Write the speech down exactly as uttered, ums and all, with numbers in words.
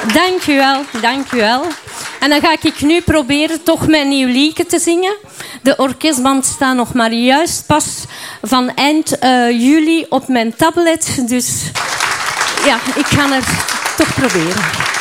Dank u wel, dank u wel. En dan ga ik nu proberen toch mijn nieuw liedje te zingen. De orkestband staat nog maar juist pas van eind uh, juli op mijn tablet. Dus ja, ik ga het toch proberen.